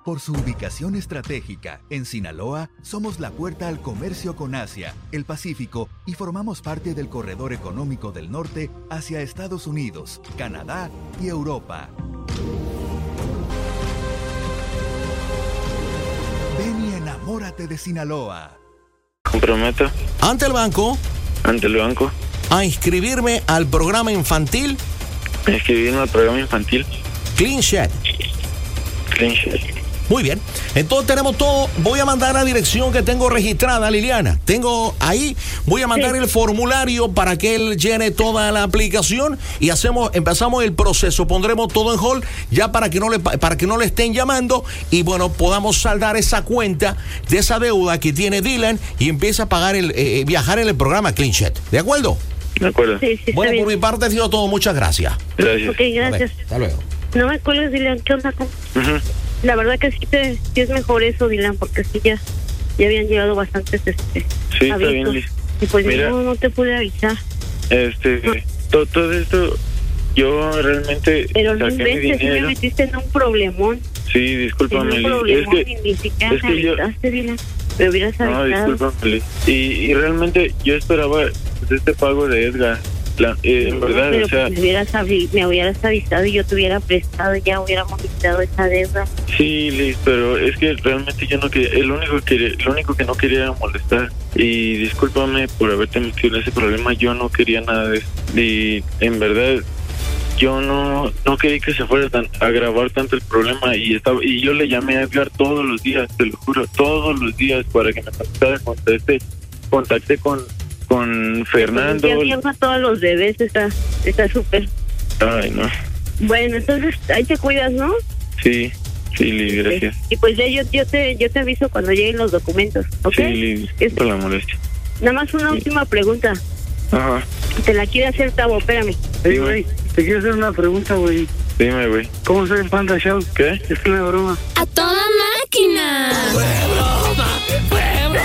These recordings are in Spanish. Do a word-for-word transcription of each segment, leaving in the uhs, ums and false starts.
Por su ubicación estratégica, en Sinaloa, somos la puerta al comercio con Asia, el Pacífico y formamos parte del corredor económico del norte hacia Estados Unidos, Canadá y Europa. Ven y enamórate de Sinaloa. Comprometo. Ante el banco. Ante el banco. A inscribirme al programa infantil. Inscribirme al programa infantil. Clean Shed. Clean Shed. Muy bien, entonces tenemos todo. Voy a mandar la dirección que tengo registrada, Liliana. Tengo ahí, voy a mandar sí. el formulario para que él llene toda la aplicación y hacemos, empezamos el proceso. Pondremos todo en hold ya para que no le, para que no le estén llamando y bueno, podamos saldar esa cuenta de esa deuda que tiene Dylan y empieza a pagar el eh, viajar en el programa Clean Shed. ¿De acuerdo? De acuerdo. Sí, sí, bueno, por mi parte ha sido todo. Muchas gracias. Gracias. Ok, gracias. Ver, hasta luego. No me cuelgues, Dylan. ¿Qué onda? Uh-huh. La verdad que sí, te, sí es mejor eso, Dylan, porque sí ya, ya habían llegado bastantes este, sí, avisos. Está bien, Liz. Y pues Mira, no, no te pude avisar. Este, no. todo, todo esto, yo realmente Pero no saqué mi inventes, sí me dinero. metiste en un problememón. Sí, discúlpame, en un Liz. problemón, Es que, y ni siquiera es me que yo... avisaste, Dylan. Me hubieras No, avisado. discúlpame, Liz. Y, y realmente yo esperaba pues, este pago de Edgar. La, eh, en verdad, pero o sea... Pues me, hubieras avi- me hubieras avisado y yo te hubiera prestado y ya hubiéramos quitado esa deuda. Sí, Liz, pero es que realmente yo no quería, el único que, lo único que no quería era molestar. Y discúlpame por haberte metido en ese problema, yo no quería nada de eso. Y en verdad, yo no no quería que se fuera tan, a agravar tanto el problema. Y estaba y yo le llamé a Edgar todos los días, te lo juro, todos los días para que me contactara. Contacté, contacté con... con Fernando. Ya mierda todos los bebés, está está súper. Ay, no. Bueno, entonces ahí te cuidas, ¿no? Sí, sí, Liz, gracias. Y pues ya yo, yo te yo te aviso cuando lleguen los documentos, ¿ok? Sí, Liz, es, por la molestia. Nada más una sí. última pregunta. Ajá. Te la quiere hacer Tavo, espérame. Hey, güey, te quiero hacer una pregunta, güey. Dime, güey. ¿Cómo soy el Panda Show? ¿Qué? Es una broma. ¡A toda máquina! ¡Fue broma! ¡Fue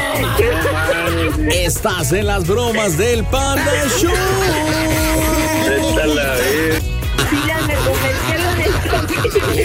broma! Estás en las bromas del Panda Show. Esta la vez. Sí, las me convencieron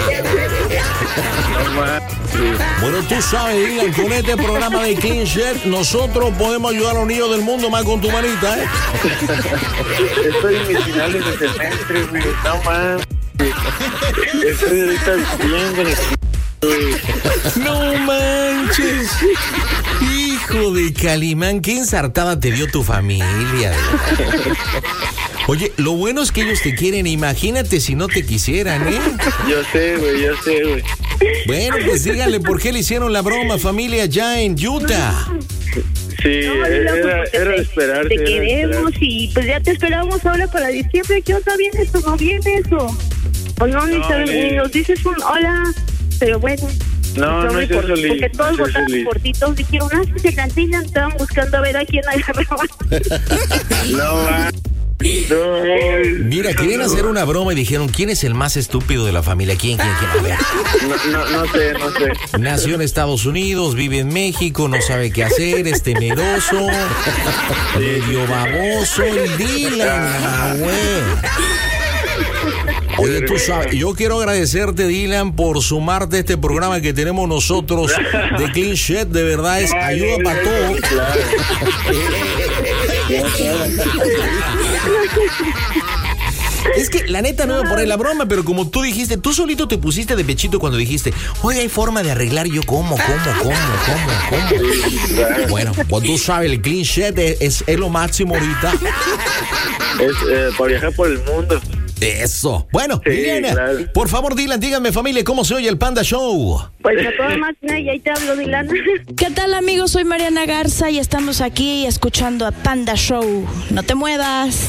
No más. Bueno, tú sabes, Dylan, con este programa de Clean Shed, nosotros podemos ayudar a los niños del mundo más con tu manita, ¿eh? Estoy en mis finales de semestre, güey. No más. Estoy ahorita bien, güey. No manches. Hijo de Calimán, qué ensartada te dio tu familia. Oye, lo bueno es que ellos te quieren. Imagínate si no te quisieran, ¿eh? Yo sé, güey, yo sé, güey. Bueno, pues díganle por qué le hicieron la broma, familia, allá en Utah. Sí, No, era, loco, era, porque era te, esperarse. te era queremos esperarse. y pues ya te esperábamos ahora para diciembre. ¿Qué onda? ¿Vienes o no vienes o, o no? Ni, No, sabes, Liz. ni nos dices un hola, pero bueno. No, no es por, eso, Liz. Porque todos No es eso, votaron Liz. por ti, todos dijeron, ah, se cantinan, estaban buscando a ver a quién agarraba. No, va. No. Mira, querían hacer una broma y dijeron, ¿quién es el más estúpido de la familia? ¿Quién, quién, quién? A ver. No, no, no sé, no sé. Nació en Estados Unidos, vive en México, no sabe qué hacer, es temeroso, medio baboso, el Dylan, ah, güey. Oye, tú sabes, yo quiero agradecerte, Dylan, por sumarte a este programa que tenemos nosotros de Clean Shed. De verdad es ayuda para todos. Es que la neta no iba a poner la broma, pero como tú dijiste, tú solito te pusiste de pechito cuando dijiste, oye, hay forma de arreglar. Yo, ¿cómo, cómo, cómo, cómo, cómo? Bueno, pues tú sabes, el Clean Shed es, es, es lo máximo ahorita. Es eh, para viajar por el mundo. Eso. Bueno, Sí, Liliana, claro. por favor, Dylan, díganme, familia, ¿cómo se oye el Panda Show? Pues a toda máquina y ahí te hablo, Dylan. ¿Qué tal, amigos? Soy Mariana Garza y estamos aquí escuchando a Panda Show. No te muevas.